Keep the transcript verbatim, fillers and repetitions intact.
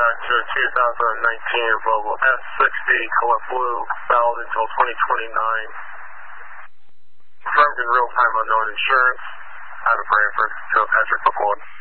to a two thousand nineteen Volvo S sixty color blue, valid until twenty twenty-nine. Confirmed in real time unknown insurance. Out of Brantford, Joe Patrick McCord.